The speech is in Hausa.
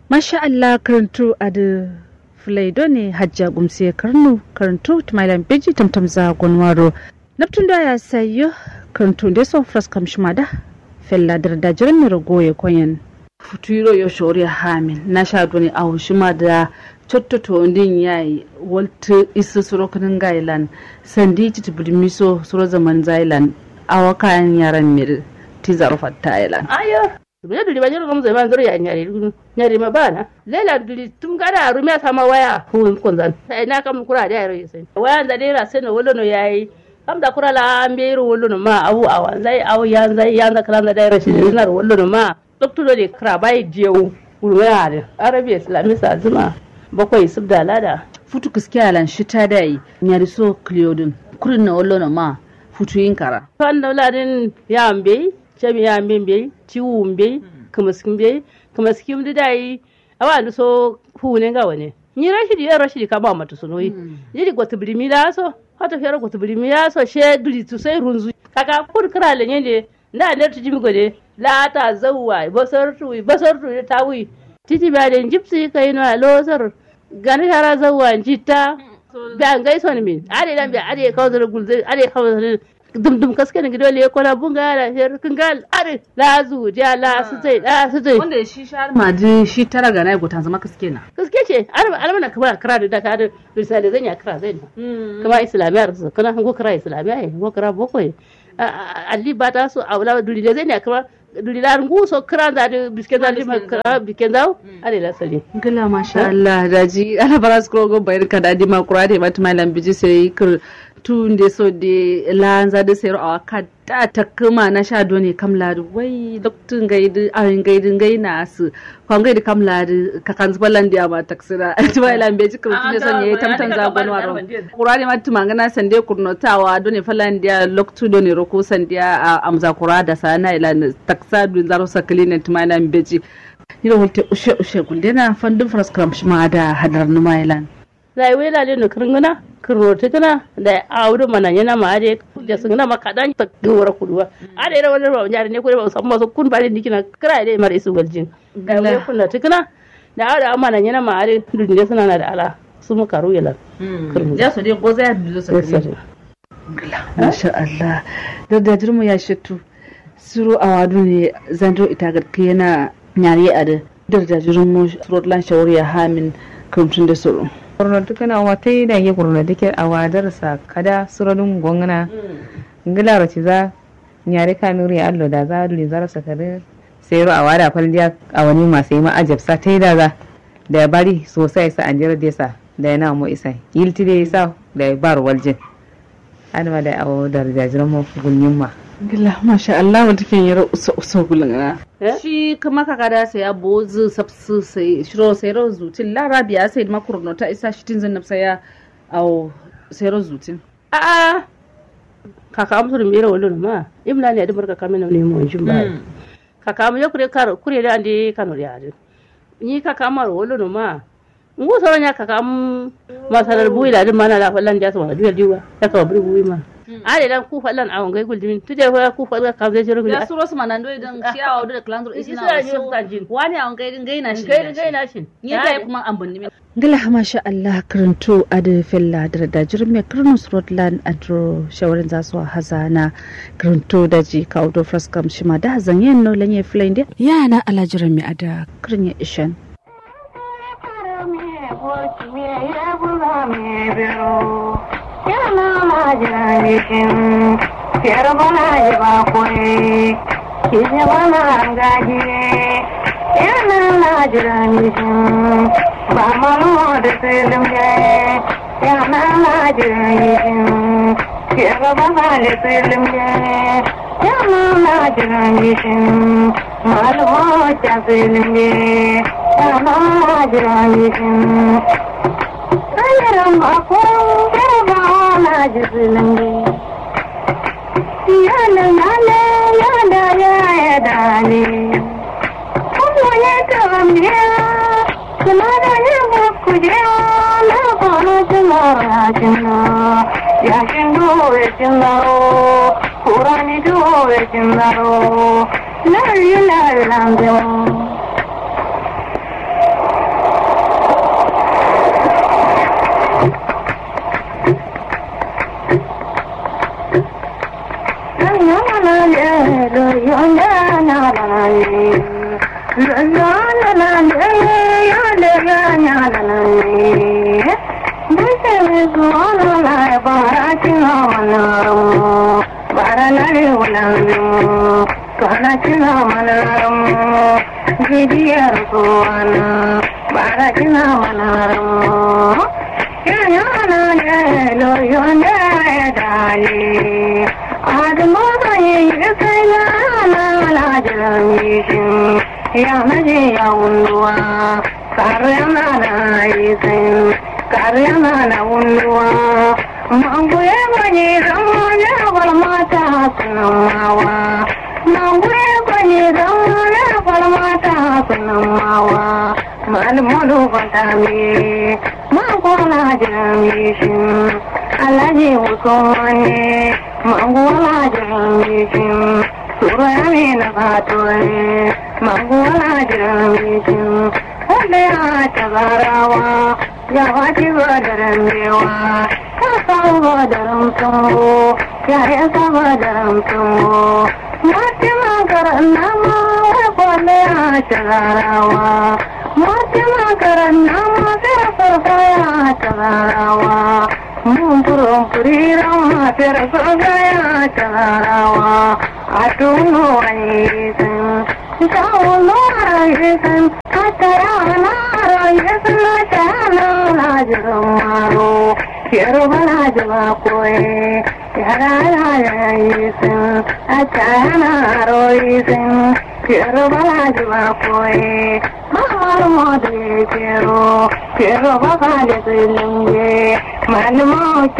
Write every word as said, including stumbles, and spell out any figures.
Masha Allah karantu a da Fulaido ne hajja gumse karnu karantu tumailan beji tamtam za gonwaro. Naptun da ya sayo karantu da so fras kamshimada fella da jiran ne ragoye koyan. Futuro yo shori hamin na sha doni a hushima da cottoto ndin yayi walta isa surokanin gailan sandi titi bulmiso suro zaman zailan awa kayan yaran mir tizar fatta ailan. Ayo. Bila duli banyak orang zaman zuri ya nyari nyari mabana. Lela duli tumgara rumia sama waya hu konzan. Ina kam kura da yaro sai. Waya da dai rasen wolo no yayi. Kam da kura la ambe ro wolo no ma awu awan zai awu yan zai yan da kalan da dai rashin dinar wolo no ma. Dokto de kra bai jewu urwaya da Arabi Islamisa zuma bakwai subda lada. Futu kiskiya lan shita dai nyari so kliodin. Kurin na wolo no ma futu yinkara. Kan da ladin ya ambe chami ya mbembe ciwu mbe kamaskin be kamaskin da dai awa da so hune ga wane ni rashidi ya rashidi ka ba mata sunoyi yidi gotu bilimi la so hata fere gotu bilimi ya so she duli tu sai runzu kaka kur kira le ne da da tu jimi gode la ta zawwa basar tu basar tu ta wi titi ba da jipsi kai no losar gani hara zawwa jita da ngai so ne min ade dan bi ade kawzar gulze ade kawzar dum dum kaske ne gido le kola bunga la her kingal are la zu ja la su tai la su tai wanda shi shar ma ji shi tara ga nai gotan zama kaske na kaske ce arba almana kuma kira da ka da misali zan ya kira zai kuma islamiyar su kana go kira islamiyya go kira boko alli ba ta so aula duli da zai ne kuma duli la ngu so kira da bisken da lima kira bisken da are la sali gala masha Allah daji ala baras ko go bayar ka da di ma kura da mata malam biji sai kir tun da so da lanza da sayar a kada ta kuma na sha doni kamla wai doktun gaidi awin gaidin gaina su kwan gaidi kamla ka kan zubalan da ba taksira ti bai lambe ji kuma tun da son yayi tamtan zagon waro kurare ma tuma ngana sande kurnotawa doni falan da loktu doni roko sandiya amza kura da sana ila taksa dun zaro saklin tuma lambe ji yiro holte ushe ushe gundena fandun faras kram shima da hadar numa ilan zai wela le no kirngana kirrota kana da aure mana yana ma ade da sun na maka dan ta gora kuduwa ade da wannan ba nyare ne ko ba san maso kun bare dikina kira dai mare su galjin da wai kunna tikana da aure amana yana ma ade dun da suna na da ala su mu karu yala ya so dai goza ya bizo sakari masha Allah da da jirmu ya shittu suru awadu ne zando ita garke yana nyare ade da da jirmu rodlan shawriya hamin kuntun da suru kurno tukana watai da ke kurno dike a wadar sa kada suradun gongana ngila race za nyare kanuri allo da za duli zara sakare sayro a wada faldiya a wani masu yi ma'ajab sa tai da za da bari sosai sa anjira da sa da yana mu isa yilti da sa da bar waljin anma da awo da jajiran mu gunyin ma gila masha Allah wata kan yara uso uso gulungana shi kuma ka kada sai abozu sabsu sai shiro sai ro zutin larabiya sai makurno ta isa shitin zan nafsa ya au sai ro zutin a a kaka amsur mira wallo ma imla ne da barka kamena ne mu jin ba kaka mu yakure kar kure da ande kano ya ade ni kaka mar wallo ma ngu sauran ya kaka mu masalar buyi da mana la fallan da su ma duwa duwa ya ka buri buyi ma ade dan ku fallan awon gai guldimin tude fa ku fallan ka zai jiro ya suro su manan do idan ciyawa do da klandro isina so wani awon gai din gaina shi gai gaina shi ni kai kuma an bunni gila masha Allah karanto ade fella da da jirme karnus rodland adro shawarin zasu hazana karanto da ji kawo do fraskam shima da hazan yen no lanye flende yana alajiran mi ada kirnya ishan yana majiranishin fiyar bana yi bakwai kije bana gajire yana majiranishin ba manu da tsirin ya yana majiranishin fiyar bana da tsirin ya yana majiranishin malumo ta tsirin ya yana majiranishin Ayyaran bakon garba na jizilange yana nale yana ya ya dale kuma ya tambiya kuma da ya bakuje na kono jino ya jino ya jino ya jino kurani do ya jino na yi na yi lambe